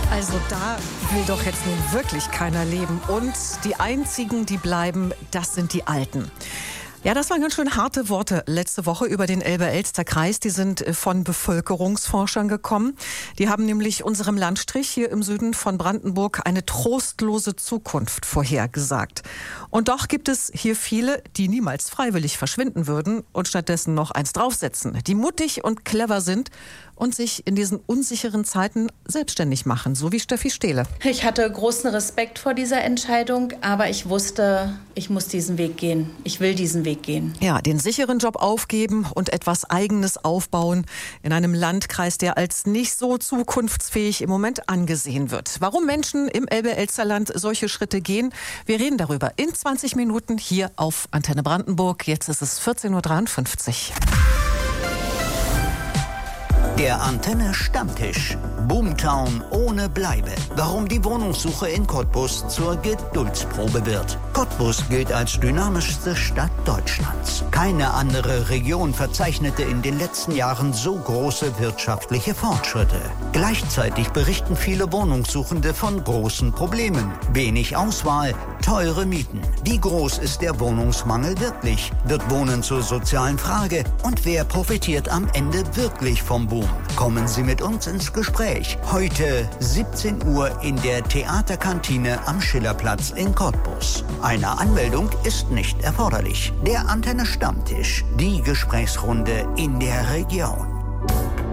Also da will doch jetzt nun wirklich keiner leben. Und die einzigen, die bleiben, das sind die Alten. Ja, das waren ganz schön harte Worte letzte Woche über den Elbe-Elster-Kreis. Die sind von Bevölkerungsforschern gekommen. Die haben nämlich unserem Landstrich hier im Süden von Brandenburg eine trostlose Zukunft vorhergesagt. Und doch gibt es hier viele, die niemals freiwillig verschwinden würden und stattdessen noch eins draufsetzen, die mutig und clever sind und sich in diesen unsicheren Zeiten selbstständig machen, so wie Steffi Stehle. Ich hatte großen Respekt vor dieser Entscheidung, aber ich wusste, ich muss diesen Weg gehen. Ich will diesen Weg gehen. Ja, den sicheren Job aufgeben und etwas Eigenes aufbauen in einem Landkreis, der als nicht so zukunftsfähig im Moment angesehen wird. Warum Menschen im Elbe-Elsterland solche Schritte gehen, wir reden darüber in 20 Minuten hier auf Antenne Brandenburg. Jetzt ist es 14:53 Uhr. Der Antenne Stammtisch. Boomtown ohne Bleibe. Warum die Wohnungssuche in Cottbus zur Geduldsprobe wird. Cottbus gilt als dynamischste Stadt Deutschlands. Keine andere Region verzeichnete in den letzten Jahren so große wirtschaftliche Fortschritte. Gleichzeitig berichten viele Wohnungssuchende von großen Problemen. Wenig Auswahl, teure Mieten. Wie groß ist der Wohnungsmangel wirklich? Wird Wohnen zur sozialen Frage? Und wer profitiert am Ende wirklich vom Boom? Kommen Sie mit uns ins Gespräch. Heute 17 Uhr in der Theaterkantine am Schillerplatz in Cottbus. Eine Anmeldung ist nicht erforderlich. Der Antenne Stammtisch, die Gesprächsrunde in der Region.